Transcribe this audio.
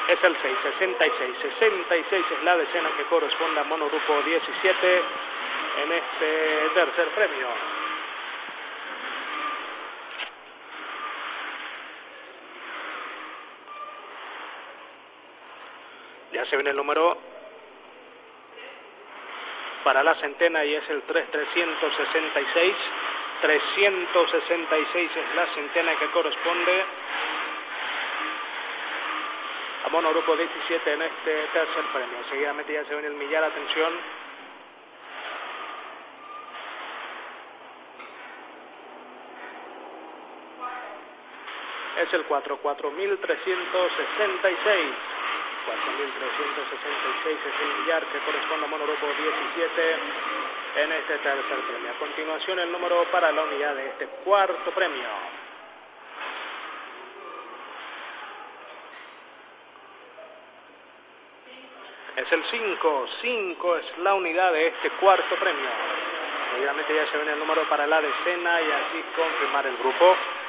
Es el 6, 66. 66 es la decena que corresponde a monogrupo 17 en este tercer premio. Ya se viene el número para la centena y es el 3366. 366 es la centena que corresponde a monogrupo 17 en este tercer premio. Seguidamente ya se viene el millar, atención. Es el 4366. 4366 es el millar que corresponde a monogrupo 17 en este tercer premio. A continuación el número para la unidad de este cuarto premio. Es el 5. 5 es la unidad de este cuarto premio. Seguidamente ya se viene el número para la decena y así confirmar el grupo.